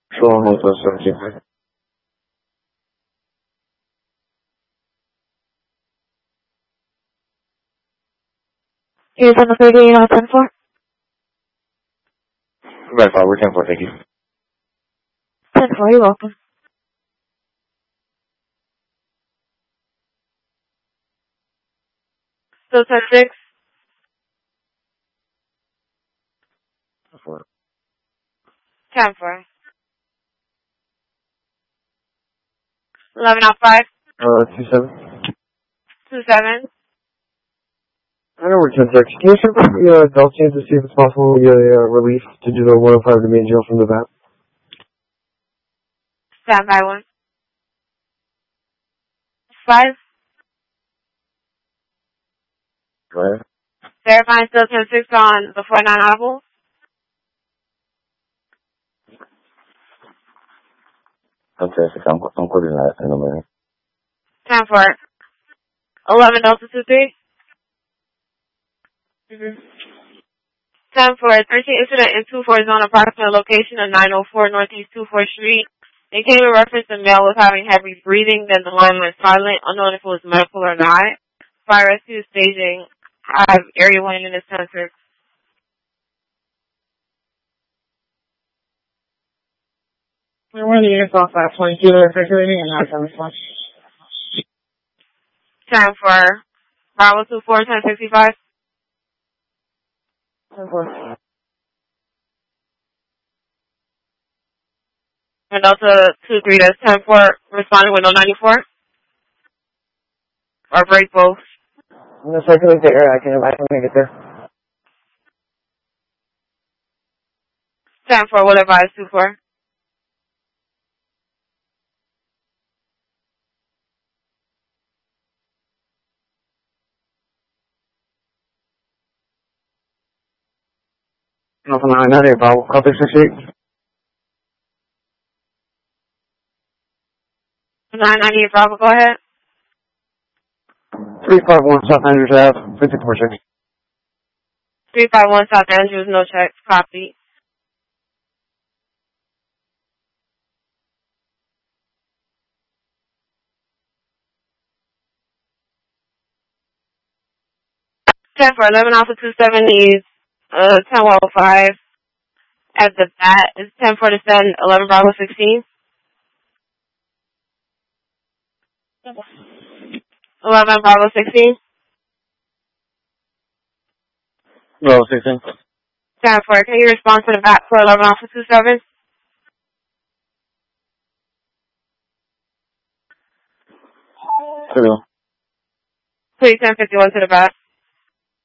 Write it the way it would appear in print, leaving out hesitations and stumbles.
说好的手机牌。 Here's on the 38 on 10-4. Right, we're 10-4, thank you. 10-4, you're welcome. Still 10-6. 4. 10-4. 11 out 5. 2-7. 2-7. I know we're 10-6. Can you check with the Delta team to see if it's possible to get a relief to do the 105 to main jail from the bat? Stand by 1. 5. Go ahead. Verifying still 10-6 on the 49 audible. Fantastic. I'm putting that in a minute. 10-4. 11 Delta 2-3. 10-4. 13 incident in 2-4 zone approximate location of 904 Northeast 24th Street. They came in reference the male was having heavy breathing, then the line went silent, unknown if it was medical or not. Fire rescue staging. Have area 1 unit 10-6. One of the units off that 22 they're circulating and not coming response. 10-4. Bravo 2-4, 1065. 10-4. And Delta 2-3, that's 10-4, responding with no 94. Or break both. I'm going to circulate the area. I can make it there. 10-4, will advise 2-4. Alpha 998, Bravo. Copy 68. 998 Bravo, go ahead. 351 South Andrews Ave, 54-6. 351 South Andrews, no checks, copy. Ten for 11 Alpha 27 needs 10-105 at the bat. It's 10 for to send 11 Bravo 16. 11 Bravo 16. Bravo 16. 10 for, can you respond to the bat for 11 Alpha 27? Hello. Please 1051 to the bat.